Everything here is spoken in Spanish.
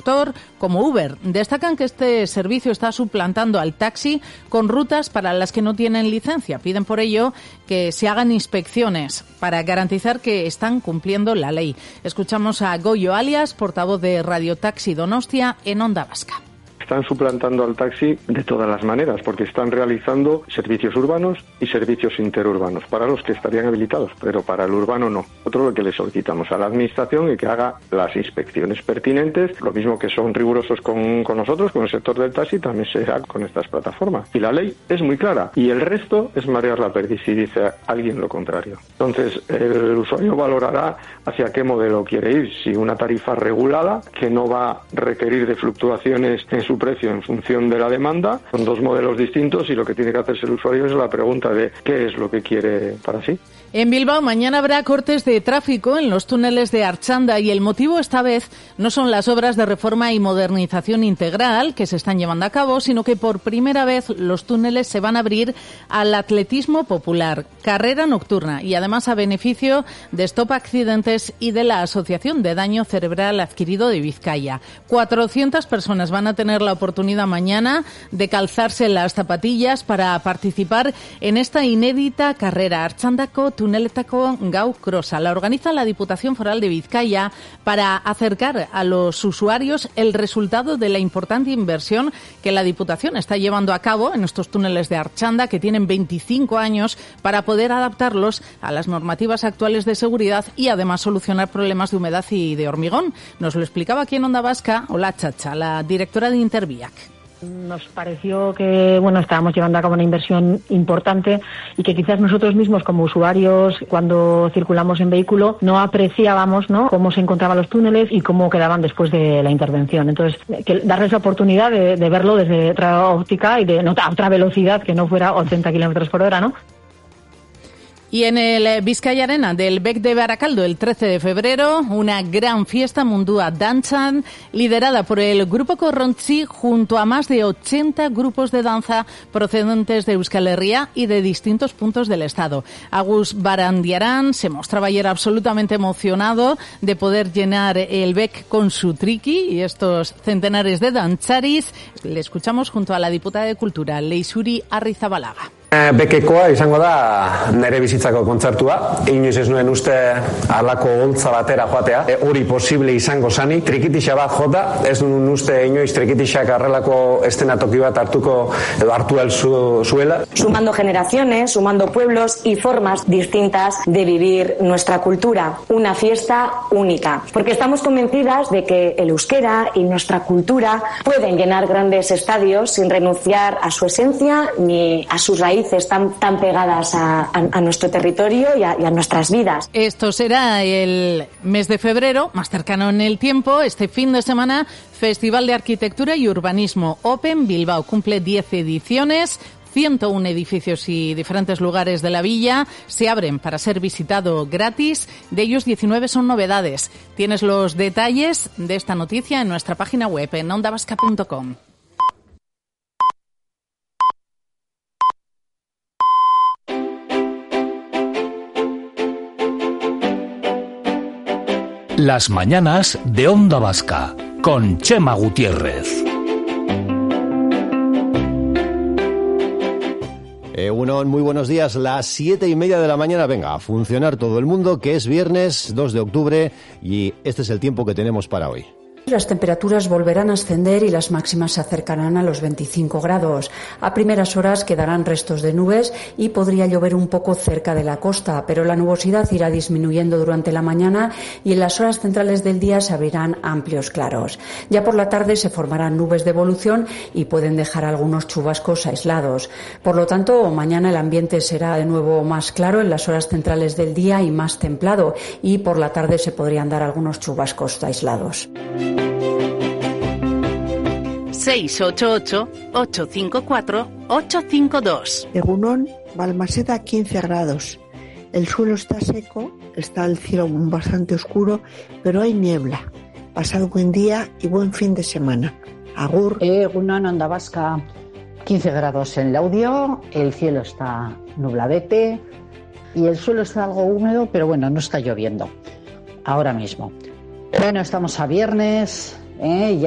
sector como Uber. Destacan que este servicio está suplantando al taxi con rutas para las que no tienen licencia. Piden por ello que se hagan inspecciones para garantizar que están cumpliendo la ley. Escuchamos a Goyo Alias, portavoz de Radio Taxi Donostia, en Onda Vasca. Están suplantando al taxi de todas las maneras, porque están realizando servicios urbanos y servicios interurbanos, para los que estarían habilitados, pero para el urbano no. Otro lo que le solicitamos a la Administración es que haga las inspecciones pertinentes, lo mismo que son rigurosos con nosotros, con el sector del taxi, también será con estas plataformas. Y la ley es muy clara, y el resto es marear la perdiz si dice alguien lo contrario. Entonces, el usuario valorará hacia qué modelo quiere ir, si una tarifa regulada, que no va a requerir de fluctuaciones en su precio en función de la demanda. Son dos modelos distintos y lo que tiene que hacerse el usuario es la pregunta de qué es lo que quiere para sí. En Bilbao mañana habrá cortes de tráfico en los túneles de Artxanda y el motivo esta vez no son las obras de reforma y modernización integral que se están llevando a cabo, sino que por primera vez los túneles se van a abrir al atletismo popular, carrera nocturna y además a beneficio de Stop Accidentes y de la Asociación de Daño Cerebral Adquirido de Vizcaya. 400 personas van a tener la oportunidad mañana de calzarse las zapatillas para participar en esta inédita carrera. Artxandako Tuneletako Gau Krosa la organiza la Diputación Foral de Vizcaya para acercar a los usuarios el resultado de la importante inversión que la Diputación está llevando a cabo en estos túneles de Artxanda, que tienen 25 años, para poder adaptarlos a las normativas actuales de seguridad y además solucionar problemas de humedad y de hormigón. Nos lo explicaba aquí en Onda Vasca Ola Chacha, la directora de Interviac. Nos pareció que estábamos llevando a cabo una inversión importante y que quizás nosotros mismos como usuarios, cuando circulamos en vehículo, no apreciábamos cómo se encontraban los túneles y cómo quedaban después de la intervención. Entonces, darles la oportunidad de verlo desde otra óptica y de otra velocidad que no fuera 80 kilómetros por hora, ¿no? Y en el Vizcaya Arena del Bec de Baracaldo, el 13 de febrero, una gran fiesta Mundua Dantzan, liderada por el Grupo Corrontzi, junto a más de 80 grupos de danza procedentes de Euskal Herria y de distintos puntos del Estado. Agus Barandiarán se mostraba ayer absolutamente emocionado de poder llenar el Bec con su triki y estos centenares de dantzaris. Le escuchamos junto a la diputada de Cultura, Leizuri Arrizabalaga. Bekekoa izango da nere bizitzako kontzertua. Inoiz ez nuen uste halako holtza batera joatea. Hori posible izango zanik. Trikitixa bat jota, ez nuen uste inoiz trikitixak arrelako eszenatoki bat hartu zuela. Sumando generaciones, sumando pueblos y formas distintas de vivir nuestra cultura. Una fiesta única. Porque estamos convencidas de que el euskera y nuestra cultura pueden llenar grandes estadios sin renunciar a su esencia ni a sus raíces tan pegadas a nuestro territorio y a nuestras vidas. Esto será el mes de febrero, más cercano en el tiempo. Este fin de semana, Festival de Arquitectura y Urbanismo Open Bilbao cumple 10 ediciones. 101 edificios y diferentes lugares de la villa se abren para ser visitado gratis. De ellos, 19 son novedades. Tienes los detalles de esta noticia en nuestra página web en ondavasca.com. Las mañanas de Onda Vasca con Chema Gutiérrez. Muy buenos días, las 7:30 de la mañana. Venga, a funcionar todo el mundo, que es viernes 2 de octubre y este es el tiempo que tenemos para hoy. Las temperaturas volverán a ascender y las máximas se acercarán a los 25 grados. A primeras horas quedarán restos de nubes y podría llover un poco cerca de la costa, pero la nubosidad irá disminuyendo durante la mañana y en las horas centrales del día se abrirán amplios claros. Ya por la tarde se formarán nubes de evolución y pueden dejar algunos chubascos aislados. Por lo tanto, mañana el ambiente será de nuevo más claro en las horas centrales del día y más templado, y por la tarde se podrían dar algunos chubascos aislados. 688-854-852. Egunon, Balmaseda 15 grados. El suelo está seco, está el cielo bastante oscuro, pero hay niebla. Pasado buen día y buen fin de semana. Agur. Egunon, Onda Vasca, 15 grados en Laudio, el cielo está nubladete y el suelo está algo húmedo, pero bueno, no está lloviendo ahora mismo. Bueno, estamos a viernes, ya